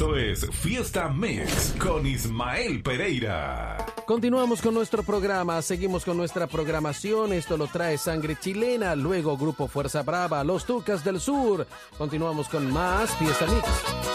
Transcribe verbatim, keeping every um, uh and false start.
Esto es Fiesta Mix con Ismael Pereira. Continuamos con nuestro programa, seguimos con nuestra programación. Esto lo trae Sangre Chilena, luego Grupo Fuerza Brava, Los Tucas del Sur. Continuamos con más Fiesta Mix.